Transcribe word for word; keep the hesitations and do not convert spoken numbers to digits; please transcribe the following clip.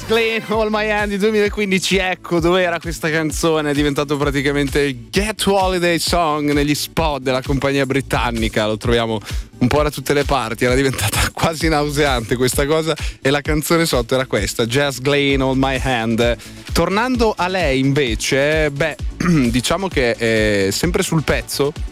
Glenn, All My Hand di duemilaquindici. Ecco dove era questa canzone, è diventato praticamente il Get to Holiday Song negli spot della compagnia britannica. Lo troviamo un po' da tutte le parti, era diventata quasi nauseante questa cosa, e la canzone sotto era questa, Jazz Glenn, All My Hand. Tornando a lei invece, beh, diciamo che è sempre sul pezzo,